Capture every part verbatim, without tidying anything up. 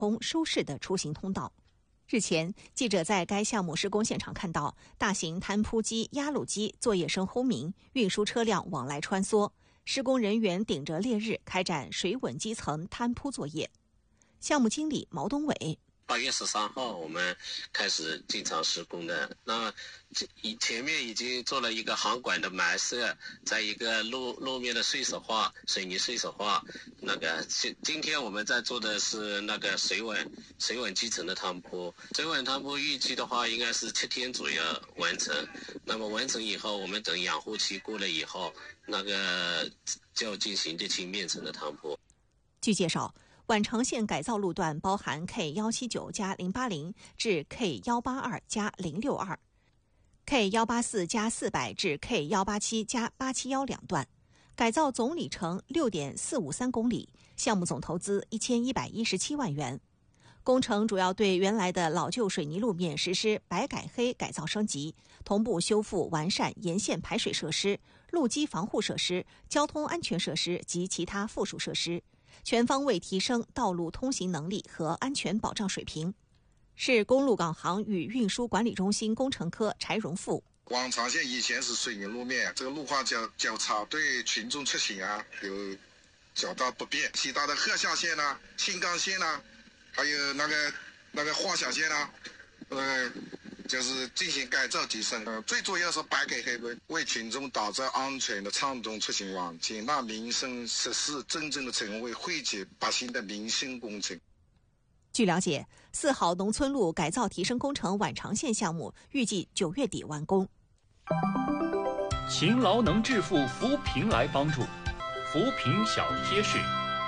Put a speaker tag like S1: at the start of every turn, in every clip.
S1: 供收市的出行通道。日前，记者在该项目施工现场看到，大型摊铺机、压路机作业声轰鸣，运输车辆往来穿梭，施工人员顶着烈日开展水稳基层摊铺作业。项目经理毛东伟：
S2: 八月十三号我们开始进场施工的，那前面已经做了一个航管的埋设，在一个路路面的碎石化、水泥碎石化。那个今天我们在做的是那个水稳水稳基层的摊铺，水稳摊铺预计的话应该是七天左右完成。那么完成以后，我们等养护期过了以后，那个就进行沥青面层的摊铺。
S1: 据介绍，宛城线改造路段包含 K 一七九加零八零 至 K 一八二加零六二、K 一八四加四百至 K 一八七加八七一两段，改造总里程 六点四五三公里，项目总投资一千一百一十七万元。工程主要对原来的老旧水泥路面实施白改黑改造升级，同步修复完善沿线排水设施、路基防护设施、交通安全设施及其他附属设施，全方位提升道路通行能力和安全保障水平。市公路港航与运输管理中心工程科柴荣富：
S3: 往常线以前是水泥路面，这个路况较较差，对群众出行啊有较大不便。其他的鹤下线啊、青冈线啊，还有那个那个华夏线啊，呃，就是进行改造提升。呃，最主要是白改黑为为群众打造安全的畅通出行环境，让民生设施真正的成为惠及百姓的民生工程。
S1: 据了解，四号农村路改造提升工程宛城线项目预计九月底完工。
S4: 勤劳能致富，扶贫来帮助，扶贫小贴士。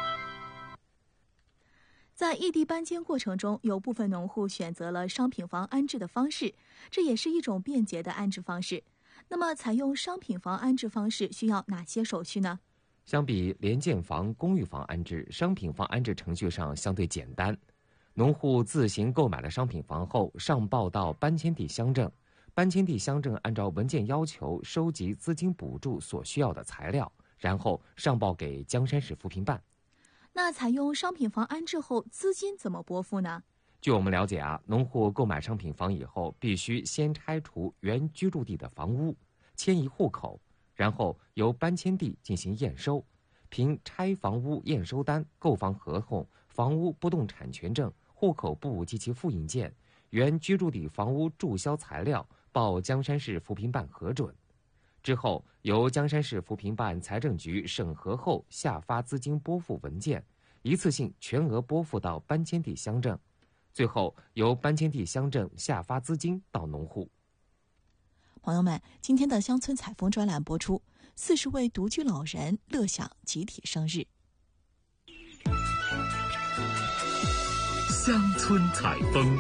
S5: 在异地搬迁过程中，有部分农户选择了商品房安置的方式，这也是一种便捷的安置方式。那么，采用商品房安置方式需要哪些手续呢？
S6: 相比联建房、公寓房安置，商品房安置程序上相对简单。农户自行购买了商品房后，上报到搬迁地乡镇，搬迁地乡镇按照文件要求收集资金补助所需要的材料，然后上报给江山市扶贫办。
S5: 那采用商品房安置后，资金怎么拨付呢？
S6: 据我们了解啊，农户购买商品房以后，必须先拆除原居住地的房屋，迁移户口，然后由搬迁地进行验收，凭拆房屋验收单、购房合同、房屋不动产权证、户口簿及其复印件、原居住地房屋注销材料报江山市扶贫办核准，之后由江山市扶贫办财政局审核后下发资金拨付文件，一次性全额拨付到搬迁地乡镇，最后由搬迁地乡镇下发资金到农户。
S5: 朋友们，今天的乡村采风专栏播出，四十位独居老人乐享集体生日。
S4: 乡村采风。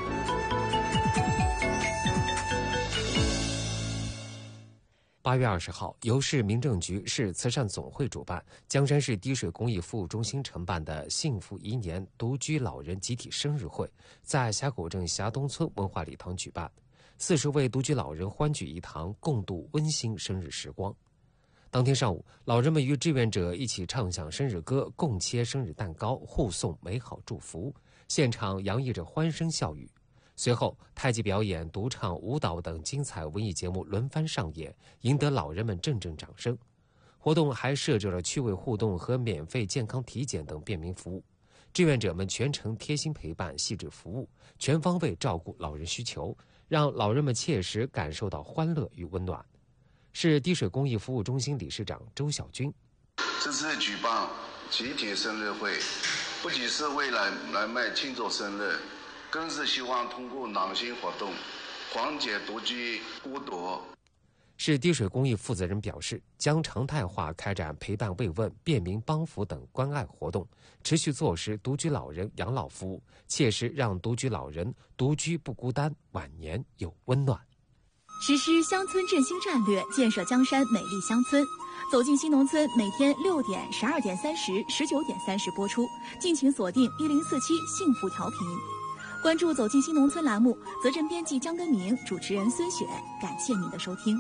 S6: 八月二十号，由市民政局市慈善总会主办，江山市滴水公益服务中心承办的幸福宜年独居老人集体生日会，在峡口镇峡东村文化礼堂举办。四十位独居老人欢聚一堂，共度温馨生日时光。当天上午，老人们与志愿者一起唱响生日歌，共切生日蛋糕，互送美好祝福，现场洋溢着欢声笑语。随后，太极表演、独唱、舞蹈等精彩文艺节目轮番上演，赢得老人们阵阵掌声。活动还设置了趣味互动和免费健康体检等便民服务，志愿者们全程贴心陪伴、细致服务，全方位照顾老人需求，让老人们切实感受到欢乐与温暖。市滴水公益服务中心理事长周小军：
S7: 这次举办集体生日会，不仅是为了来卖庆祝生日，更是希望通过暖心活动缓解独居孤独。
S6: 市滴水公益负责人表示，将常态化开展陪伴慰问、便民帮扶等关爱活动，持续做实独居老人养老服务，切实让独居老人独居不孤单，晚年有温暖。
S5: 实施乡村振兴战略，建设江山美丽乡村。走进新农村，每天六点、十二点三十、十九点三十播出，敬请锁定一零四七幸福调频。关注走进新农村栏目，责任编辑江根明，主持人孙雪，感谢您的收听。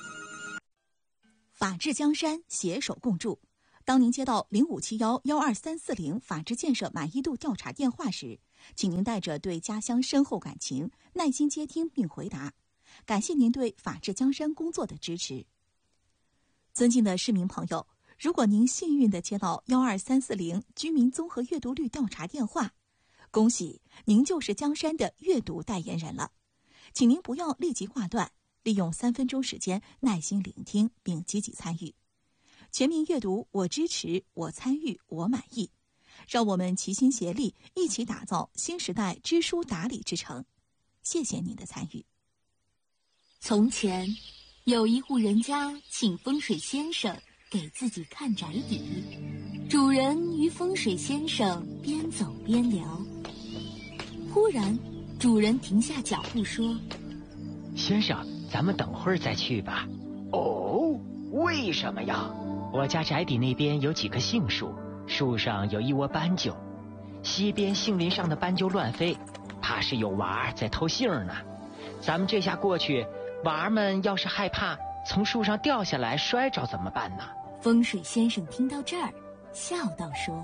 S5: 法治江山，携手共筑。当您接到零五七幺幺二三四零法治建设满意度调查电话时， 请您带着对家乡深厚感情，耐心接听并回答。感谢您对法治江山工作的支持。尊敬的市民朋友，如果您幸运地接到幺二三四零居民综合阅读率调查电话，恭喜您就是江山的阅读代言人了。请您不要立即挂断，利用三分钟时间耐心聆听并积极参与。全民阅读，我支持，我参与，我满意。让我们齐心协力，一起打造新时代知书达理之城。谢谢您的参与。
S8: 从前，有一户人家请风水先生给自己看宅邸。主人与风水先生边走边聊，忽然，主人停下脚步说：“
S9: 先生，咱们等会儿再去吧。”“哦，为什么呀？”“我家宅邸那边有几棵杏树，树上有一窝斑鸠，西边杏林上的斑鸠乱飞，怕是有娃儿在偷杏呢。咱们这下过去，娃儿们要是害怕从树上掉下来摔着怎么办呢？”
S8: 风水先生听到这儿，笑道说：“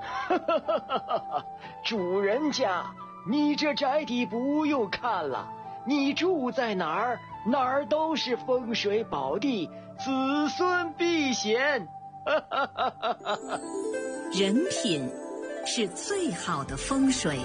S9: 主人家，你这宅邸不用看了，你住在哪儿，哪儿都是风水宝地，子孙避险。”
S10: 人品是最好的风水。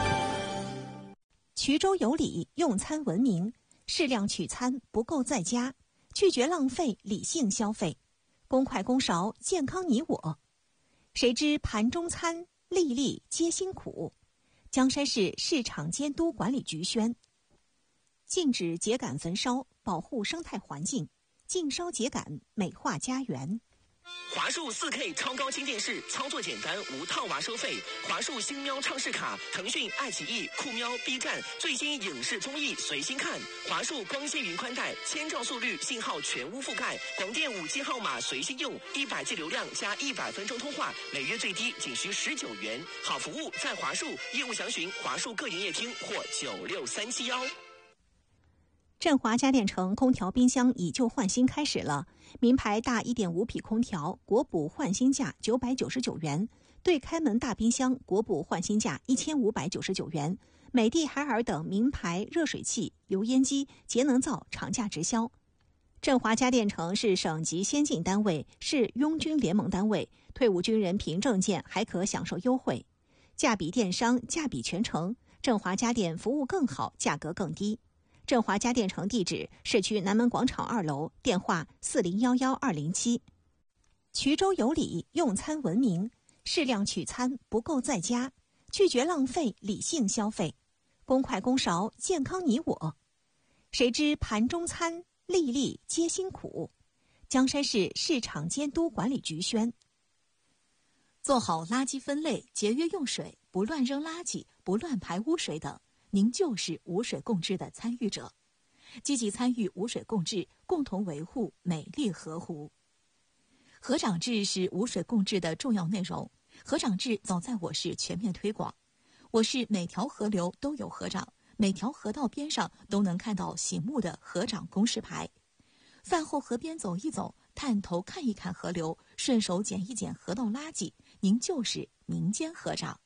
S1: 衢州有礼，用餐文明，适量取餐，不够在家，拒绝浪费，理性消费，公筷公勺，健康你我。谁知盘中餐，粒粒皆辛苦。江山市市场监督管理局宣：禁止秸秆焚烧，保护生态环境；禁烧秸秆，美化家园。
S11: 华数 四K 超高清电视，操作简单，无套娃收费。华数星喵畅视卡，腾讯、爱奇艺、酷喵、B 站最新影视综艺随心看。华数光纤云宽带，千兆速率，信号全屋覆盖，广电五 G 号码随心用，一百 G 流量加一百分钟通话，每月最低仅需十九元。好服务在华数，业务详询华数各营业厅或九六三七幺。
S1: 振华家电城空调冰箱以旧换新开始了，名牌大 一点五 匹空调国补换新价九百九十九元，对开门大冰箱国补换新价一千五百九十九元，美的海尔等名牌热水器、油烟机、节能灶厂价直销。振华家电城是省级先进单位，是拥军联盟单位，退伍军人凭证件还可享受优惠，价比电商，价比全城。振华家电服务更好，价格更低。振华家电城地址：市区南门广场二楼，电话四零幺幺二零七。衢州有礼，用餐文明，适量取餐，不够在家，拒绝浪费，理性消费，公筷公勺，健康你我。谁知盘中餐，粒粒皆辛苦。江山市市场监督管理局宣：
S5: 做好垃圾分类，节约用水，不乱扔垃圾，不乱排污水等，您就是无水共治的参与者。积极参与无水共治，共同维护美丽河湖。河长制是无水共治的重要内容。河长制早在我市全面推广，我市每条河流都有河长，每条河道边上都能看到醒目的河长公示牌。饭后河边走一走，探头看一看河流，顺手捡一捡河道垃圾，您就是民间河长。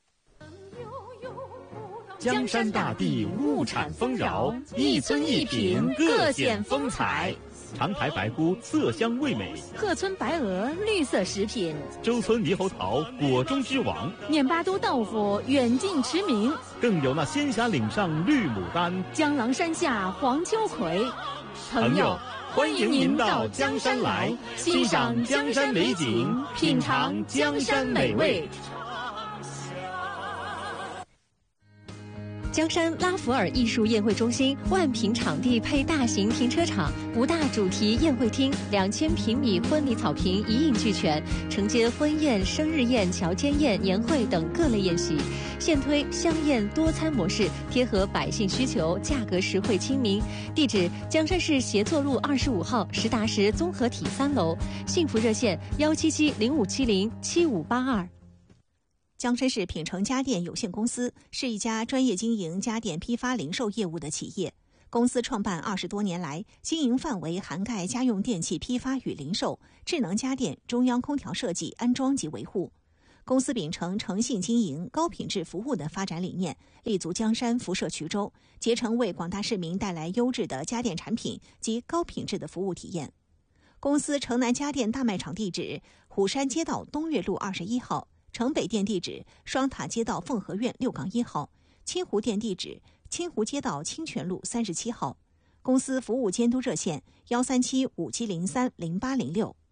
S4: 江山大地，物产丰饶，一村一品，各显风采。长台白菇，色香味美；
S12: 鹤村白鹅，绿色食品；
S4: 周村猕猴桃，果中之王；
S12: 念巴都豆腐，远近驰名。
S4: 更有那仙霞岭上绿牡丹，
S12: 江郎山下黄秋葵。
S4: 朋友，欢迎您到江山来，欣赏江山美景，品尝江山美味。
S13: 江山拉弗尔艺术宴会中心万平场地配大型停车场，五大主题宴会厅，两千平米婚礼草坪一应俱全，承接婚宴、生日宴、乔迁宴、年会等各类宴席。现推香宴多餐模式，贴合百姓需求，价格实惠亲民。地址：江山市协作路二十五号实达实综合体三楼。幸福热线：幺七七零五七零七五八二。
S1: 江山市品城家电有限公司是一家专业经营家电批发零售业务的企业。公司创办二十多年来，经营范围涵盖家用电器批发与零售、智能家电、中央空调设计、安装及维护。 公司秉承诚信经营、高品质服务的发展理念，立足江山、辐射衢州，竭诚为广大市民带来优质的家电产品及高品质的服务体验。公司城南家电大卖场地址：虎山街道东岳路二十一号，城北店地址：双塔街道凤和苑六杠一号，清湖店地址：清湖街道清泉路三十七号。公司服务监督热线：幺三七五七零三零八零六。